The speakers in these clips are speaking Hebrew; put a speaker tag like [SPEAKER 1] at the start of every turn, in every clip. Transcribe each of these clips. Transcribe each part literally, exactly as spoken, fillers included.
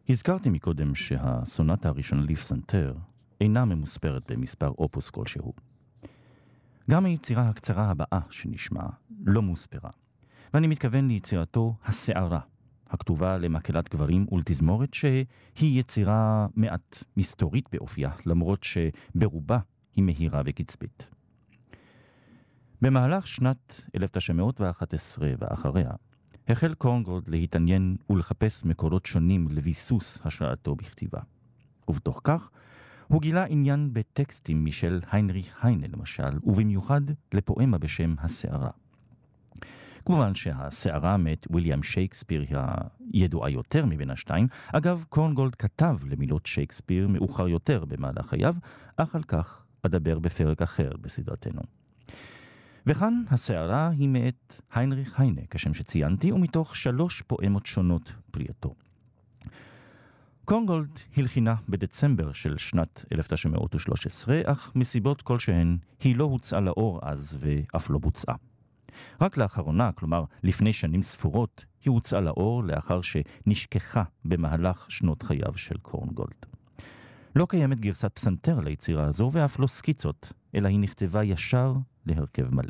[SPEAKER 1] הזכרתי מקודם שהסונטה הראשונה לפסנתר אינה ממוספרת במספר אופוס כלשהו. גם היצירה הקצרה הבאה שנשמע לא מוספרה, ואני מתכוון ליצירתו הסערה, הכתובה למקהלת גברים ולתזמורת, שהיא יצירה מעט מסתורית באופייה, למרות שברובה היא מהירה וקצבית. במהלך שנת אלף תשע מאות ואחת עשרה ואחריה, החל קורנגולד להתעניין ולחפש מקורות שונים לביסוס השראתו בכתיבה. ובתוך כך, הוא גילה עניין בטקסטים משל היינריך היינה למשל, ובמיוחד לפואמה בשם הסערה. כמובן שהסערה מאת ויליאם שייקספיר היא הידועה יותר מבין השתיים. אגב, קורנגולד כתב למילות שייקספיר מאוחר יותר במהלך חייו, אך על כך אדבר בפרק אחר בסדרתנו. וכאן הסערה היא מאת היינריך היינה, כשם שציינתי, ומתוך שלוש פואמות שונות פרייתו. קורנגולד הלחינה בדצמבר של שנת אלף תשע מאות ושלוש עשרה, אך מסיבות כלשהן היא לא הוצאה לאור אז ואף לא בוצעה. רק לאחרונה, כלומר לפני שנים ספורות, היא הוצאה לאור לאחר שנשכחה במהלך שנות חייו של קורנגולד. לא קיימת גרסת פסנתר ליצירה הזו ואף לא סקיצות, אלא היא נכתבה ישר להרכב מלא.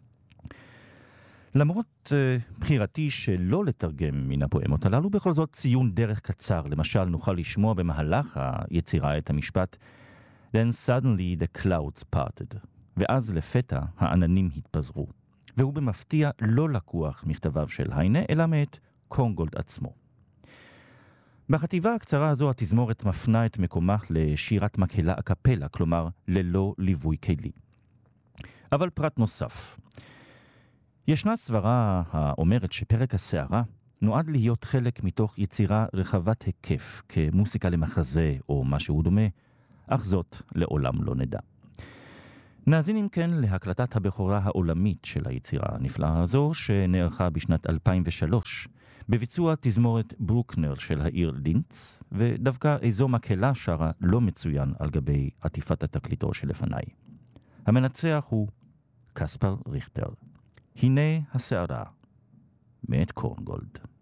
[SPEAKER 1] למרות uh, בחירתי שלא לתרגם מן הפואמות הללו, בכל זאת ציון דרך קצר. למשל, נוכל לשמוע במהלך היצירה את המשפט Then suddenly the clouds parted, ואז לפתע העננים התפזרו. והוא במפתיע לא לקוח מכתביו של היינה, אלא מאת קורנגולד עצמו. בחטיבה הקצרה הזו התזמורת מפנה את מקומה לשירת מקהלה אקפלה, כלומר ללא ליווי כלי. אבל פרט נוסף. ישנה סברה האומרת שפרק הסערה נועד להיות חלק מתוך יצירה רחבת היקף, כמוסיקה למחזה או משהו דומה, אך זאת לעולם לא נדע. נאזין אם כן להקלטת הבכורה העולמית של היצירה הנפלאה הזו, שנערכה בשנת אלפיים ושלוש, בביצוע תזמורת ברוקנר של העיר לינץ, ודווקא איזו מקהלה שרה לא מצוין על גבי עטיפת התקליטור שלפניי. המנצח הוא קספר ריכטר. הנה הסערה, מאת קורנגולד.